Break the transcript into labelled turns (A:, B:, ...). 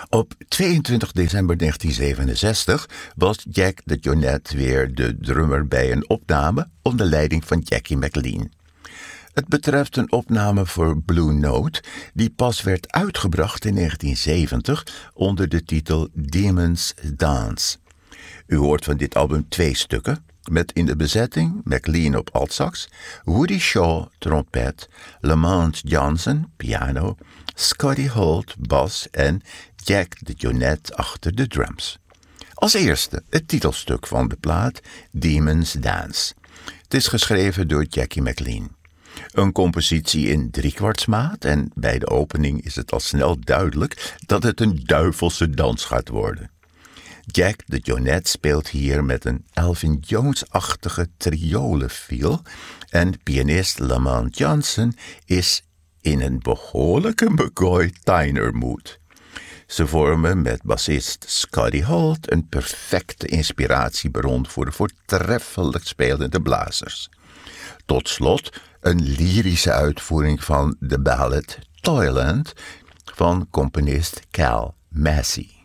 A: Op 22 december 1967 was Jack DeJohnette weer de drummer bij een opname onder leiding van Jackie McLean. Het betreft een opname voor Blue Note die pas werd uitgebracht in 1970 onder de titel Demon's Dance. U hoort van dit album 2 stukken, met in de bezetting McLean op altsax, Woody Shaw trompet, Lamont Johnson piano, Scotty Holt bas en Jack DeJohnette achter de drums. Als eerste het titelstuk van de plaat Demon's Dance. Het is geschreven door Jackie McLean. Een compositie in 3/4 en bij de opening is het al snel duidelijk dat het een duivelse dans gaat worden. Jack DeJohnette speelt hier met een Elvin Jones-achtige triolenfeel en pianist Lamont Johnson is in een behoorlijke McCoy Tyner mood. Ze vormen met bassist Scotty Holt een perfecte inspiratiebron voor de voortreffelijk spelende blazers. Tot slot een lyrische uitvoering van de ballad Toyland van componist Cal Massey.